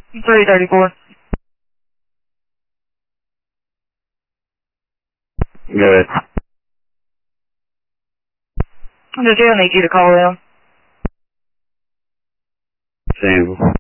334. Good. Does he need you to call him? Single.